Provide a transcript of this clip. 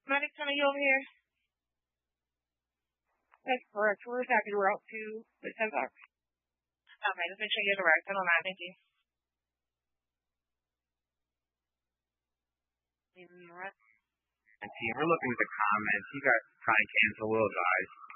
Medic Tony, you over here? That's correct. We're happy route to the 10 o'clock. Okay, just make sure you're direct. I don't mind. Thank you. And team, we're looking at the comments. You guys trying to cancel Will Guys.